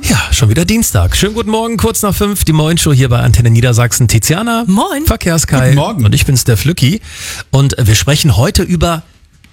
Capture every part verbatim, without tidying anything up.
Ja, schon wieder Dienstag. Schönen guten Morgen, kurz nach fünf, die Morgenshow hier bei Antenne Niedersachsen. Tiziana. Moin. Verkehrskai. Guten Morgen. Und ich bin's, der Flücki. Und wir sprechen heute über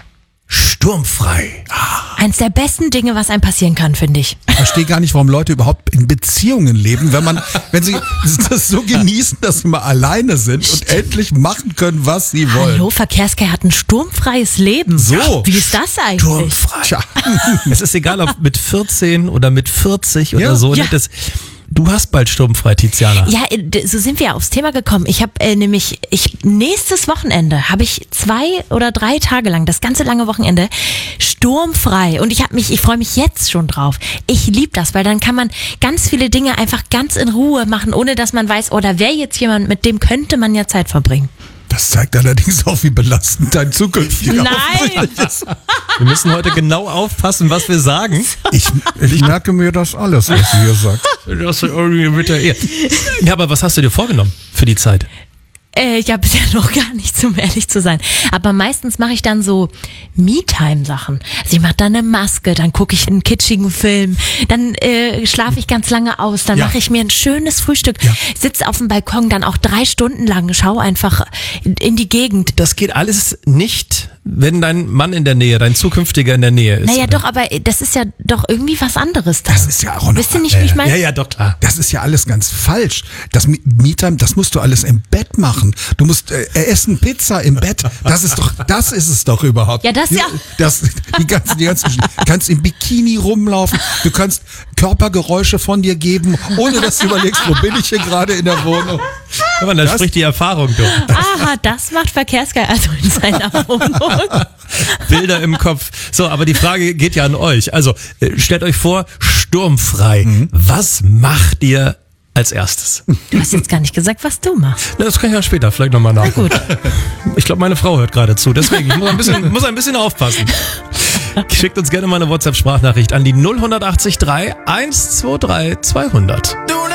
sturmfrei. Eins der besten Dinge, was einem passieren kann, finde ich. Ich verstehe gar nicht, warum Leute überhaupt in Beziehungen leben, wenn man, wenn sie das so genießen, dass sie mal alleine sind und endlich machen können, was sie wollen. Hallo, Verkehrskai hat ein sturmfreies Leben. So. Wie ist das eigentlich? Sturmfrei. Tja. Es ist egal, ob mit vierzehn oder mit vierzig oder Ja. so. Ja. Das, du hast bald sturmfrei, Tiziana. Ja, äh, so sind wir aufs Thema gekommen. Ich habe äh, nämlich, ich nächstes Wochenende habe ich zwei oder drei Tage lang, das ganze lange Wochenende, sturmfrei. Und ich habe mich, ich freue mich jetzt schon drauf. Ich liebe das, weil dann kann man ganz viele Dinge einfach ganz in Ruhe machen, ohne dass man weiß, oh, da wäre jetzt jemand, mit dem könnte man ja Zeit verbringen. Das zeigt allerdings auch, wie belastend dein zukünftiger Nein! Auftritt ist. Wir müssen heute genau aufpassen, was wir sagen. Ich, ich merke mir das alles, was sie hier sagt. Das irgendwie mit der Ehe. Ja, aber was hast du dir vorgenommen für die Zeit? Äh, ja, bisher noch gar nichts, um ehrlich zu sein. Aber meistens mache ich dann so Me-Time-Sachen. Also ich mache dann eine Maske, dann gucke ich einen kitschigen Film, dann äh, schlafe ich ganz lange aus, dann Ja. mache ich mir ein schönes Frühstück, Ja. sitze auf dem Balkon dann auch drei Stunden lang, schaue einfach in, in die Gegend. Das geht alles nicht, wenn dein Mann in der Nähe, dein zukünftiger in der Nähe ist. Naja, oder? doch, aber das ist ja doch irgendwie was anderes da. Das ist ja auch noch. Wisst ihr nicht, wie ich meine? Ja, ja, doch, klar. Das ist ja alles ganz falsch. Das Me- Me-Time, das musst du alles im Bett machen. Du musst äh, essen Pizza im Bett. Das ist doch, das ist es doch überhaupt. Ja, das ja. Das, die ganzen, die ganzen, du kannst im Bikini rumlaufen. Du kannst Körpergeräusche von dir geben, ohne dass du überlegst, wo bin ich hier gerade in der Wohnung. Aber da Das- spricht die Erfahrung durch. Aha, das macht Verkehrskai also in seiner Wohnung. Bilder im Kopf. So, aber die Frage geht ja an euch. Also, äh, stellt euch vor, sturmfrei. Mhm. Was macht ihr als erstes? Du hast jetzt gar nicht gesagt, was du machst. Na, das kann ich ja später vielleicht nochmal nach. Gut. Ich glaube, meine Frau hört gerade zu, deswegen ich muss ein bisschen, muss ein bisschen aufpassen. Schickt uns gerne mal eine WhatsApp-Sprachnachricht an die null acht drei eins zwei drei zweihundert.